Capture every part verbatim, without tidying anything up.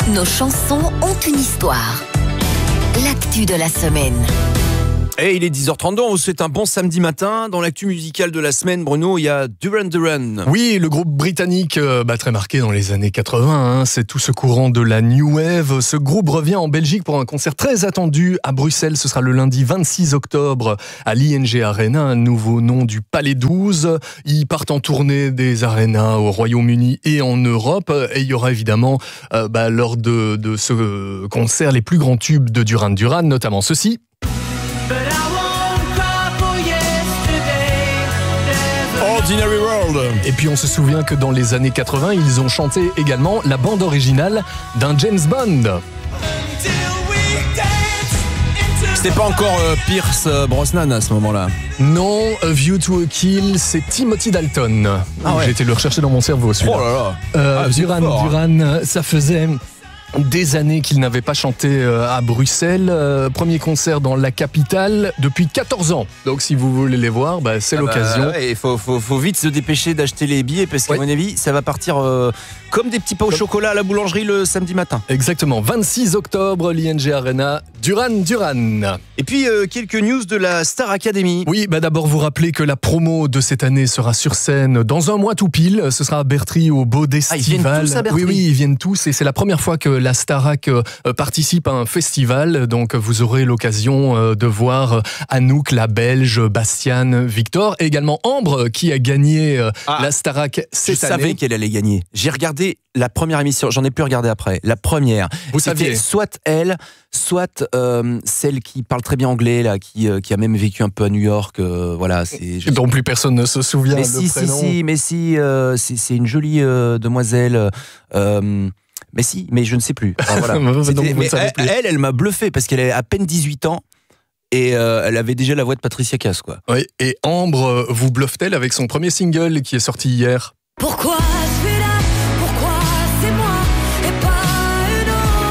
Nos chansons ont une histoire. L'actu de la semaine. Et il est dix heures trente-deux, on vous souhaite un bon samedi matin. Dans l'actu musicale de la semaine, Bruno, il y a Duran Duran. Oui, le groupe britannique euh, bah, très marqué dans les années quatre-vingts, hein, c'est tout ce courant de la New Wave. Ce groupe revient en Belgique pour un concert très attendu à Bruxelles. Ce sera le lundi vingt-six octobre à l'I N G Arena, un nouveau nom du Palais douze. Ils partent en tournée des arénas au Royaume-Uni et en Europe. Et il y aura évidemment, euh, bah, lors de, de ce concert, les plus grands tubes de Duran Duran, notamment ceci. Ordinary World. Et puis on se souvient que dans les années quatre-vingts, ils ont chanté également la bande originale d'un James Bond. C'était pas encore euh, Pierce euh, Brosnan à ce moment-là. Non, A View to a Kill, c'est Timothy Dalton. Ah ouais. J'ai été le rechercher dans mon cerveau, celui-là. Oh là là. Euh, Ah, c'est Duran fort, hein. Duran, ça faisait des années qu'il n'avait pas chanté euh, à Bruxelles. Euh, premier concert dans la capitale depuis quatorze ans. Donc si vous voulez les voir, bah, c'est Ah bah, l'occasion. ouais, il faut, faut, faut vite se dépêcher d'acheter les billets parce qu'à Ouais. mon avis, ça va partir euh, comme des petits pains au chocolat à la boulangerie le samedi matin. Exactement, vingt-six octobre, l'I N G Arena, Duran Duran. Et puis euh, quelques news de la Star Academy. Oui, bah d'abord vous rappeler que la promo de cette année sera sur scène dans un mois tout pile. Ce sera à Bertry au Baudestival. Ah, ils viennent tous à Bertry. Oui, oui, ils viennent tous et c'est la première fois que la Starac euh, participe à un festival. Donc vous aurez l'occasion euh, de voir euh, Anouk, la Belge, Bastiane, Victor et également Ambre qui a gagné euh, Ah, la Starac Je cette savais année. qu'elle allait gagner. J'ai regardé la première émission, j'en ai plus regardé après. La première. Vous C'était saviez. soit elle, soit euh, celle qui parle très bien anglais, là, qui, euh, qui a même vécu un peu à New York. euh, voilà, c'est. je- Dont plus personne ne se souvient Mais le si, si, prénom. si, mais si, euh, c'est c'est une jolie euh, demoiselle. euh, mais si, mais je ne sais plus. Enfin, voilà. Donc, vous C'était- ne mais savez elle, plus. elle, elle m'a bluffé parce qu'elle a à peine dix-huit ans et euh, elle avait déjà la voix de Patricia Cass, quoi. Oui, et Ambre euh, vous bluffe-t-elle avec son premier single qui est sorti hier? Pourquoi je suis là? Pourquoi c'est moi et pas une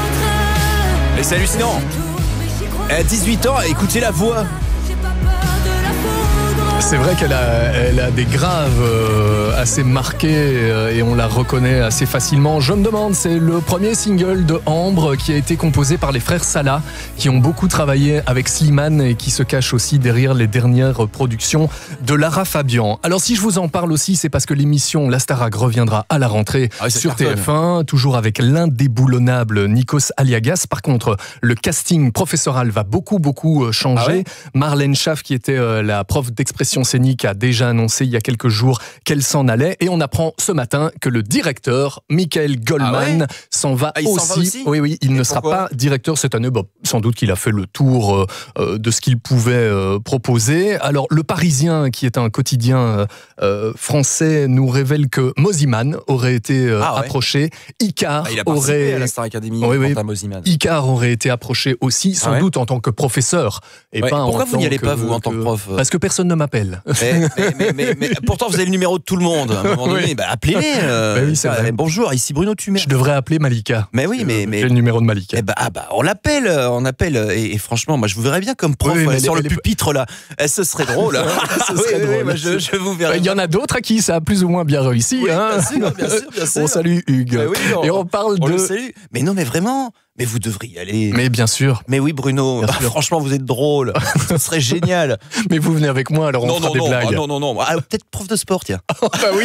autre? Mais c'est hallucinant. Elle a dix-huit ans, écoutez la voix. J'ai pas peur de la foudre. C'est vrai qu'elle a, elle a des graves euh, assez marquées euh, et on la reconnaît assez facilement. Je me demande, c'est le premier single de Ambre qui a été composé par les frères Salah, qui ont beaucoup travaillé avec Slimane et qui se cachent aussi derrière les dernières productions de Lara Fabian. Alors si je vous en parle aussi, c'est parce que l'émission La Starac reviendra à la rentrée Ah oui, ça sur cartonne. T F un, toujours avec l'indéboulonnable Nikos Aliagas. Par contre, le casting professoral va beaucoup, beaucoup euh, changer. Ah ouais Marlène Schaff, qui était euh, la prof d'expression scénique, a déjà annoncé il y a quelques jours qu'elle s'en allait. Et on apprend ce matin que le directeur, Michael Goldman, Ah ouais s'en va, Ah, il s'en aussi. va aussi Oui, oui, il Et ne sera pourquoi pas directeur cette année. Bon, sans doute qu'il a fait le tour euh, euh, de ce qu'il pouvait euh, proposer. Alors, Le Parisien, qui est un quotidien euh, euh, français, nous révèle que Mosiman aurait été euh, Ah ouais. approché. Icar Ah, il a participé aurait... à la Star Academy. Oui, oui. Quentin Mosiman. Icar aurait été approché aussi, sans Ah ouais doute en tant que professeur. Et Ouais. pas Pourquoi en vous n'y tant allez que- pas, vous, en tant que prof Parce que personne ne m'appelle. Mais, mais, mais, mais, mais pourtant, vous avez le numéro de tout le monde. À un moment donné, Oui. bah, appelez-les. euh, Bah oui, c'est ah, vrai. Bonjour, ici Bruno Tumer. Je devrais appeler Malika. Mais oui, mais- Euh, mais- J'ai le numéro de Malika. Eh bah, ah bah, on l'appelle, euh, on appelle. Et, et franchement, moi, je vous verrais bien comme prof Oui, mais euh, sur elle le est- pupitre là. Eh, ce serait drôle. hein. Ce Oui, serait oui, oui, drôle. moi, je, je vous verrais. Il y en a d'autres à qui ça a plus ou moins bien réussi. Oui, hein. bien sûr, bien sûr, bien sûr. On salue Hugues. Mais oui, on- Et on parle On de... le salue. Mais non, mais vraiment. Mais vous devriez y aller. Mais, Mais bien sûr. oui, Bruno. Bien ah, sûr. franchement, vous êtes drôle. Ce serait génial. Mais vous venez avec moi, alors on non, fera non, des non, blagues. ah, non, non, non. Ah, peut-être prof de sport, tiens. Bah oui.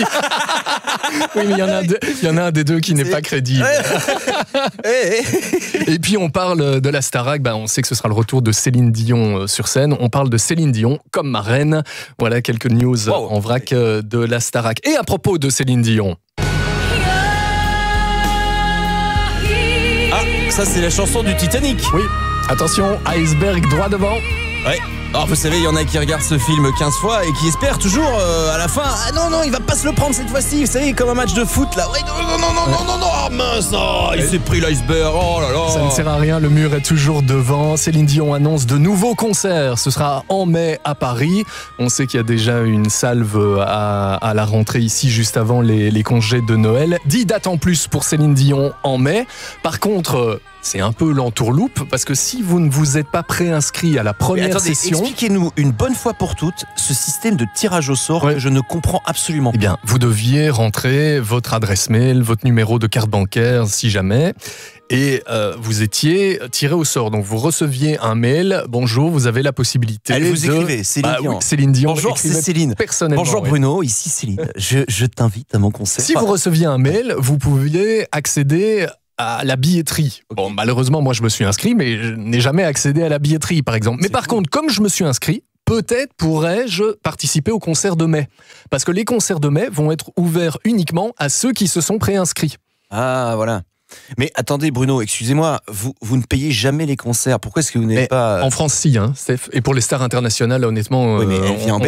Oui, mais il y en a un, deux- il y en a un des deux qui n'est C'est- pas crédible. Eh, eh. Et puis on parle de la Starac, bah on sait que ce sera le retour de Céline Dion euh, sur scène. On parle de Céline Dion comme marraine. Voilà quelques news Wow. en vrac euh, de la Starac. Et à propos de Céline Dion, Ah, ça, c'est la chanson du Titanic. oui, attention, iceberg droit devant. Ouais. Alors vous savez, il y en a qui regardent ce film quinze fois et qui espèrent toujours euh, à la fin, ah non, non, il va pas se le prendre cette fois-ci, vous savez, comme un match de foot là. Ouais, non, non, non, non, non, non, non, oh, mince, oh, il s'est pris l'iceberg, oh là là. Ça ne sert à rien, le mur est toujours devant. Céline Dion annonce de nouveaux concerts. Ce sera en mai à Paris. On sait qu'il y a déjà une salve à, à la rentrée ici, juste avant les, les congés de Noël. dix dates en plus pour Céline Dion en mai. Par contre, c'est un peu l'entourloupe, parce que si vous ne vous êtes pas préinscrit à la Mais première attendez, session... Expliquez-nous une bonne fois pour toutes ce système de tirage au sort Ouais. que je ne comprends absolument Eh pas. bien, vous deviez rentrer votre adresse mail, votre numéro de carte bancaire, si jamais, et euh, vous étiez tiré au sort. Donc, vous receviez un mail. Bonjour, vous avez la possibilité. Allez, vous de... écrivez, Céline Bah Dion. oui, Céline Dion. Bonjour, c'est écrivait Céline. Personnellement. Bonjour ouais. Bruno, ici Céline. Je, je t'invite à mon concert. Si vous receviez un mail, vous pouviez accéder à la billetterie. Ok. Bon, malheureusement, moi, je me suis inscrit, mais je n'ai jamais accédé à la billetterie, par exemple. Mais C'est par fou. contre, comme je me suis inscrit, peut-être pourrais-je participer au concert de mai. Parce que les concerts de mai vont être ouverts uniquement à ceux qui se sont préinscrits. Ah, voilà. Mais attendez Bruno, excusez-moi, vous, vous ne payez jamais les concerts. Pourquoi est-ce que vous n'avez Mais pas... En France, si, hein, Steph. Et pour les stars internationales, honnêtement, Oui, mais euh, elle vit en on-